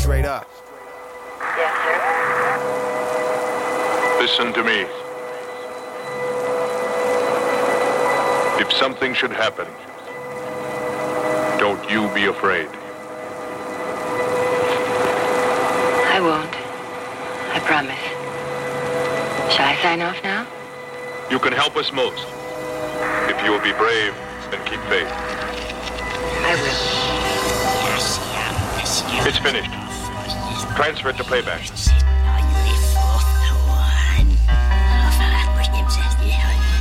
straight up. Yes, sir. Listen to me. If something should happen, don't you be afraid. I won't. I promise. Shall I sign off now? You can help us most. If you will be brave and keep faith. I will. It's finished. Transfer it to playback.